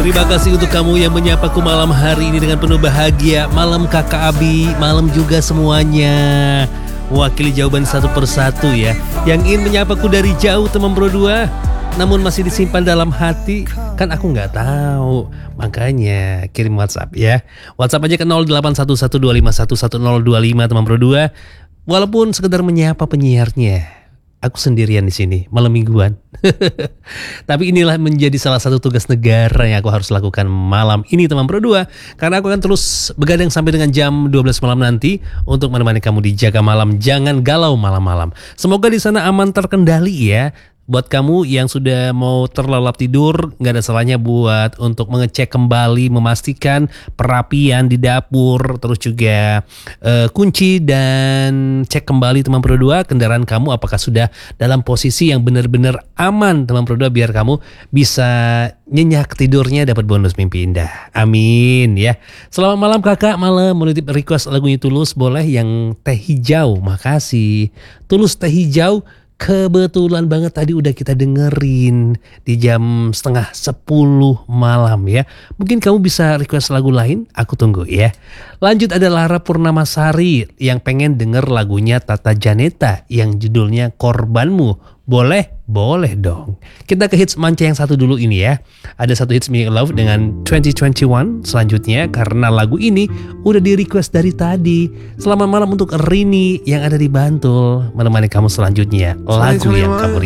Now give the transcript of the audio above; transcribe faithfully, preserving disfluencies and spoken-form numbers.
Terima kasih untuk kamu yang menyapaku malam hari ini dengan penuh bahagia. Malam kakak Abi, malam juga semuanya. Wakili jawaban satu persatu ya. Yang ingin menyapaku dari jauh teman Bro dua, namun masih disimpan dalam hati, kan aku nggak tahu. Makanya kirim WhatsApp ya. WhatsApp aja ke nol delapan satu satu dua lima satu satu nol dua lima teman Bro dua. Walaupun sekedar menyapa penyiarnya. Aku sendirian di sini malam mingguan. Tapi inilah menjadi salah satu tugas negara yang aku harus lakukan malam ini teman Pro dua. Karena aku akan terus begadang sampai dengan jam dua belas malam nanti untuk menemani kamu di Jaga Malam. Jangan galau malam-malam. Semoga di sana aman terkendali ya. Buat kamu yang sudah mau terlelap tidur, nggak ada salahnya buat untuk mengecek kembali, memastikan perapian di dapur, terus juga uh, kunci dan cek kembali teman Pro dua kendaraan kamu apakah sudah dalam posisi yang benar-benar aman teman Pro dua, biar kamu bisa nyenyak tidurnya, dapat bonus mimpi indah. Amin ya. Selamat malam kakak, malam menitip request lagunya Tulus boleh yang teh hijau. Makasih. Tulus teh hijau. Kebetulan banget tadi udah kita dengerin di jam setengah sepuluh malam ya. Mungkin kamu bisa request lagu lain, aku tunggu ya. Lanjut ada Lara Purnamasari yang pengen denger lagunya Tata Janeta yang judulnya Korbanmu. Boleh? Boleh dong. Kita ke hits manca yang satu dulu ini ya. Ada satu hits Meaning Love dengan dua ribu dua puluh satu selanjutnya karena lagu ini udah di request dari tadi. Selamat malam untuk Rini yang ada di Bantul menemani kamu selanjutnya. Lagu yang kamu